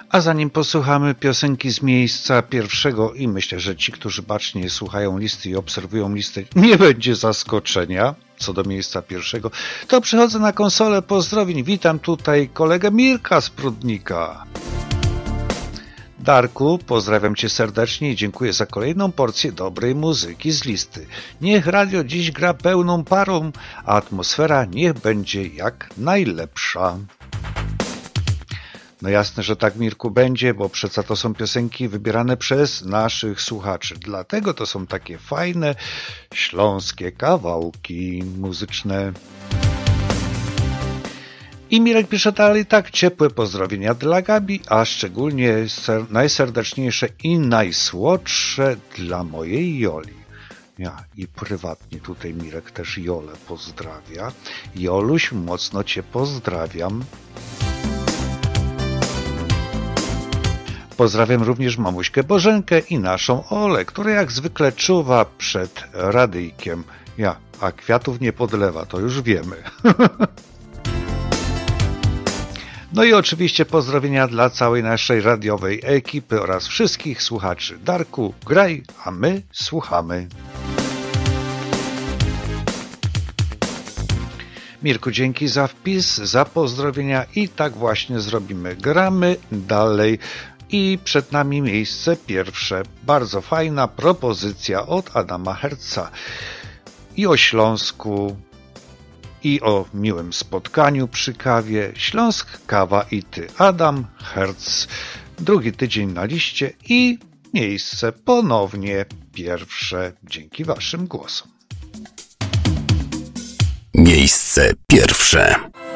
A zanim posłuchamy piosenki z miejsca pierwszego i myślę, że ci, którzy bacznie słuchają listy i obserwują listę, nie będzie zaskoczenia co do miejsca pierwszego, to przychodzę na konsolę pozdrowień. Witam tutaj kolegę Mirka z Prudnika. Darku, pozdrawiam cię serdecznie i dziękuję za kolejną porcję dobrej muzyki z listy. Niech radio dziś gra pełną parą, a atmosfera niech będzie jak najlepsza. No jasne, że tak, Mirku, będzie, bo przecież to są piosenki wybierane przez naszych słuchaczy. Dlatego to są takie fajne, śląskie kawałki muzyczne. I Mirek pisze dalej tak: ciepłe pozdrowienia dla Gabi, a szczególnie najserdeczniejsze i najsłodsze dla mojej Joli. Ja i prywatnie tutaj Mirek też Jolę pozdrawia. Joluś, mocno cię pozdrawiam. Pozdrawiam również mamuśkę Bożenkę i naszą Olę, która jak zwykle czuwa przed radyjkiem. A kwiatów nie podlewa, to już wiemy. No i oczywiście pozdrowienia dla całej naszej radiowej ekipy oraz wszystkich słuchaczy. Darku, graj, a my słuchamy. Mirku, dzięki za wpis, za pozdrowienia i tak właśnie zrobimy. Gramy dalej. I przed nami miejsce pierwsze. Bardzo fajna propozycja od Adama Herca. I o Śląsku, i o miłym spotkaniu przy kawie. Śląsk, kawa i ty. Adam Herc. Drugi tydzień na liście i miejsce ponownie pierwsze dzięki waszym głosom. Miejsce pierwsze.